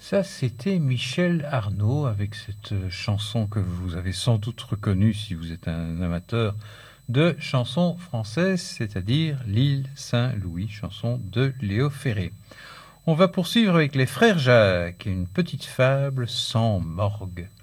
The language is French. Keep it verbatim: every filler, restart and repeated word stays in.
Ça, c'était Michel Arnaud avec cette euh, chanson que vous avez sans doute reconnue si vous êtes un amateur de chansons françaises, c'est-à-dire L'île Saint-Louis, chanson de Léo Ferré. On va poursuivre avec les frères Jacques et une petite fable sans morgue.